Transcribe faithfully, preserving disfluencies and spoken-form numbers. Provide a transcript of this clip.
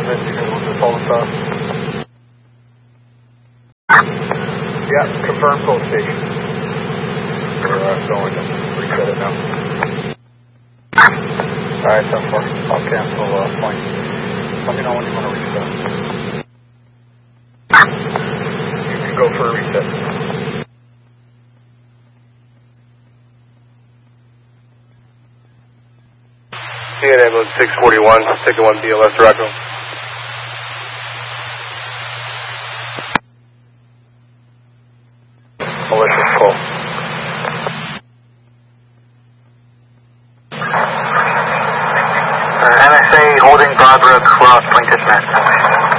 it because we'll just hold stuff. Yeah, confirm full station. We're uh, going to reset it now. Alright, ten four. I'll cancel uh, point. Let me know when you want to reset. You can go for a reset. C N ambulance six forty-one, take the one B L S Rocco. Malicious call. Uh, N S A holding Barbara across Plaintiff Net.